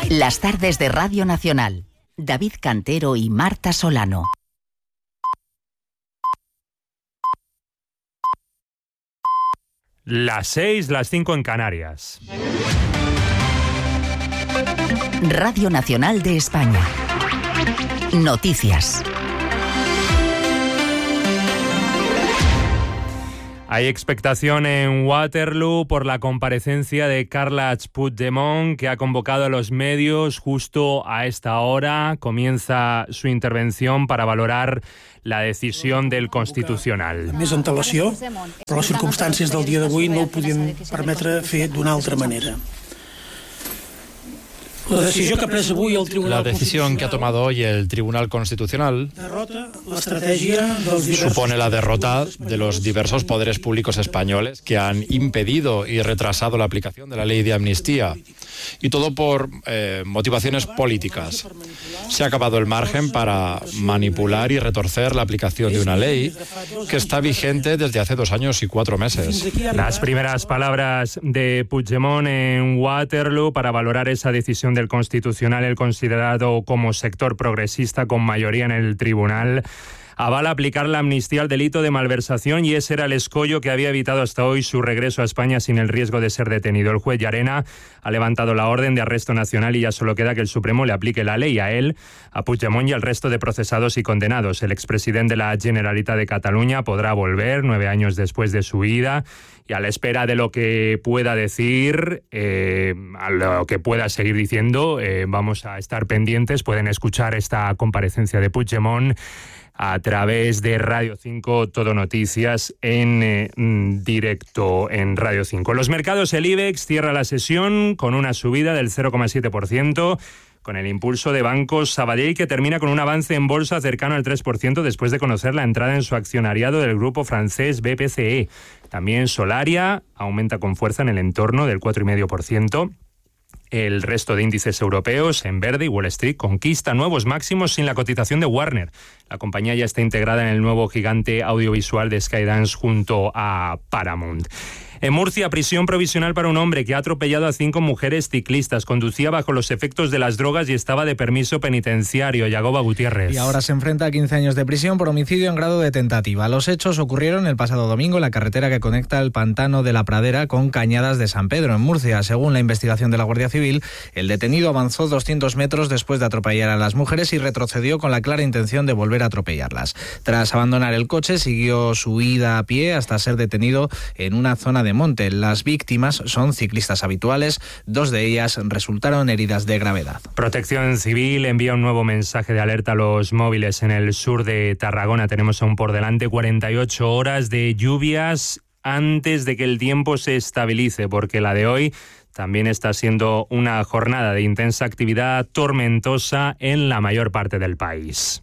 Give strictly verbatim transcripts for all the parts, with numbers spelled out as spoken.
Las tardes de Radio Nacional. David Cantero y Marta Solano. Las seis, las cinco en Canarias. Radio Nacional de España. Noticias. Hay expectación en Waterloo por la comparecencia de Carles Puigdemont, que ha convocado a los medios justo a esta hora. Comienza su intervención para valorar la decisión del Constitucional. Més antelació, però les circumstàncies del dia d'avui no ho podien permetre fer d'una altra manera. La decisión que ha pres avui el Tribunal La decisión que ha tomado hoy el Tribunal Constitucional supone la derrota de los diversos poderes públicos españoles que han impedido y retrasado la aplicación de la ley de amnistía, y todo por eh, motivaciones políticas. Se ha acabado el margen para manipular y retorcer la aplicación de una ley que está vigente desde hace dos años y cuatro meses. Las primeras palabras de Puigdemont en Waterloo para valorar esa decisión del Constitucional, el considerado como sector progresista con mayoría en el tribunal, avala aplicar la amnistía al delito de malversación, y ese era el escollo que había evitado hasta hoy su regreso a España sin el riesgo de ser detenido. El juez Llarena ha levantado la orden de arresto nacional y ya solo queda que el Supremo le aplique la ley a él, a Puigdemont y al resto de procesados y condenados. El expresidente de la Generalitat de Cataluña podrá volver nueve años después de su ida, y a la espera de lo que pueda decir, eh, a lo que pueda seguir diciendo, eh, vamos a estar pendientes. Pueden escuchar esta comparecencia de Puigdemont a través de Radio cinco, Todo Noticias, en eh, directo en Radio cinco. Los mercados, el IBEX cierra la sesión con una subida del cero coma siete por ciento, con el impulso de Banco Sabadell, que termina con un avance en bolsa cercano al tres por ciento después de conocer la entrada en su accionariado del grupo francés B P C E. También Solaria aumenta con fuerza en el entorno del cuatro coma cinco por ciento. El resto de índices europeos en verde, y Wall Street conquista nuevos máximos sin la cotización de Warner. La compañía ya está integrada en el nuevo gigante audiovisual de Skydance junto a Paramount. En Murcia, prisión provisional para un hombre que ha atropellado a cinco mujeres ciclistas. Conducía bajo los efectos de las drogas y estaba de permiso penitenciario. Yagoba Gutiérrez. Y ahora se enfrenta a quince años de prisión por homicidio en grado de tentativa. Los hechos ocurrieron el pasado domingo en la carretera que conecta el Pantano de la Pradera con Cañadas de San Pedro, en Murcia. Según la investigación de la Guardia Civil, el detenido avanzó doscientos metros después de atropellar a las mujeres y retrocedió con la clara intención de volver a atropellarlas. Tras abandonar el coche, siguió su huida a pie hasta ser detenido en una zona de monte. Las víctimas son ciclistas habituales, dos de ellas resultaron heridas de gravedad. Protección Civil envía un nuevo mensaje de alerta a los móviles en el sur de Tarragona. Tenemos aún por delante cuarenta y ocho horas de lluvias antes de que el tiempo se estabilice, porque la de hoy también está siendo una jornada de intensa actividad tormentosa en la mayor parte del país.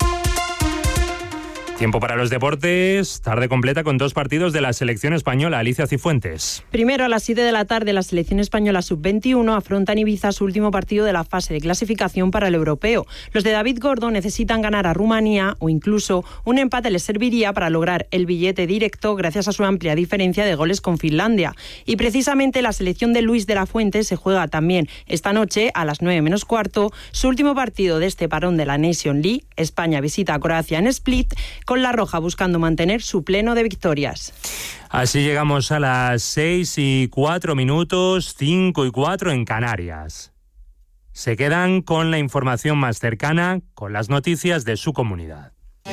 Tiempo para los deportes, tarde completa con dos partidos de la selección española. Alicia Cifuentes. Primero, a las siete de la tarde, la selección española sub veintiuno afronta en Ibiza su último partido de la fase de clasificación para el europeo. Los de David Gordo necesitan ganar a Rumanía o incluso un empate les serviría para lograr el billete directo gracias a su amplia diferencia de goles con Finlandia. Y precisamente la selección de Luis de la Fuente se juega también esta noche a las nueve menos cuarto su último partido de este parón de la Nation League. España visita a Croacia en Split, con la roja buscando mantener su pleno de victorias. Así llegamos a las seis y cuatro minutos, cinco y cuatro en Canarias. Se quedan con la información más cercana, con las noticias de su comunidad.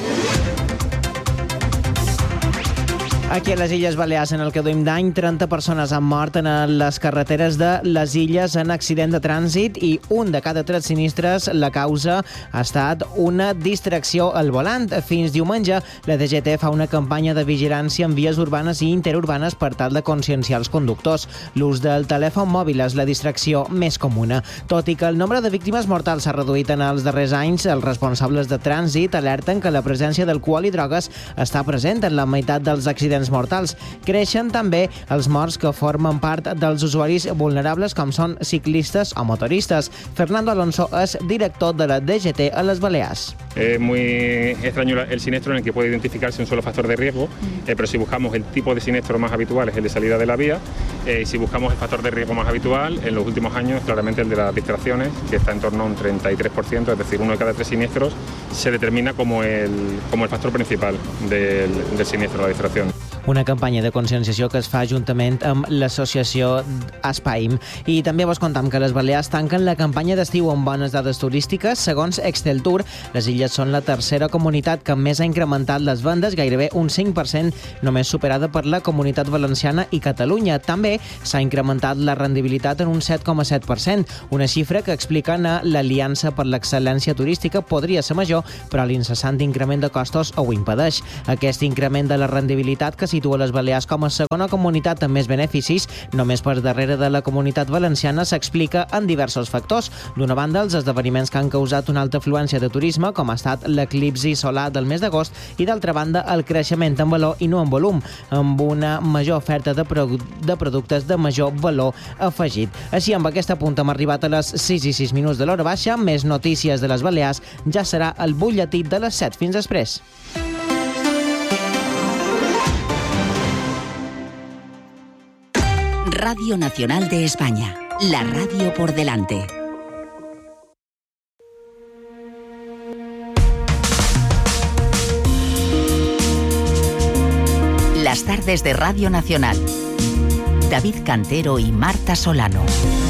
Aquí a les Illes Balears, en el que duim d'any, trenta persones han mort en les carreteres de les Illes en accident de trànsit, i un de cada tres sinistres, la causa ha estat una distracció al volant. Fins diumenge, la D G T fa una campanya de vigilància en vies urbanes i interurbanes per tal de conscienciar els conductors. L'ús del telèfon mòbil és la distracció més comuna. Tot i que el nombre de víctimes mortals s'ha reduït en els darrers anys, els responsables de trànsit alerten que la presència d'alcohol i drogues està present en la meitat dels accidents mortals. Creixen també els morts que formen part dels usuaris vulnerables, com són ciclistes o motoristes. Fernando Alonso és director de la D G T a les Balears. Es muy extraño el siniestro en el que puede identificarse un solo factor de riesgo, eh, pero si buscamos el tipo de siniestro más habitual es el de salida de la vía, Eh, si buscamos el factor de riesgo más habitual, en los últimos años claramente el de las distracciones, que está en torno a un treinta y tres por ciento, es decir, uno de cada tres siniestros se determina como el, como el factor principal del, del siniestro, la distracción. Una campanya de conscienciació que es fa juntament amb l'associació Aspaim. I també vos contam que les Balears tanquen la campanya d'estiu amb bones dades turístiques. Segons Exceltour, les illes són la tercera comunitat que més ha incrementat les vendes, gairebé un cinc per cent, només superada per la Comunitat Valenciana i Catalunya. També s'ha incrementat la rendibilitat en un set coma set per cent, una xifra que expliquen a l'Aliança per l'Excel·lència Turística podria ser major, però l'incessant increment de costos ho impedeix. Aquest increment de la rendibilitat que situa les Balears com a segona comunitat amb més beneficis, només per darrere de la Comunitat Valenciana, s'explica en diversos factors. D'una banda, els esdeveniments que han causat una alta afluència de turisme, com ha estat l'eclipsi solar del mes d'agost, i d'altra banda, el creixement en valor i no en volum, amb una major oferta de, pro de productes de major valor afegit. Així, amb aquesta punta hem arribat a les sis i sis minuts de l'hora baixa. Més notícies de les Balears ja serà el butlletí de les set. Fins després. Radio Nacional de España, la radio por delante. Las tardes de Radio Nacional. David Cantero y Marta Solano.